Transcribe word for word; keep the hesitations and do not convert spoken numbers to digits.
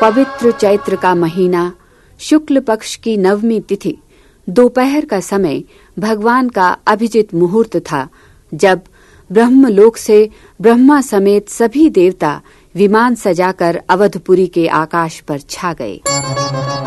पवित्र चैत्र का महीना, शुक्ल पक्ष की नवमी तिथि, दोपहर का समय भगवान का अभिजित मुहूर्त था, जब ब्रह्मलोक से ब्रह्मा समेत सभी देवता विमान सजाकर अवधपुरी के आकाश पर छा गए।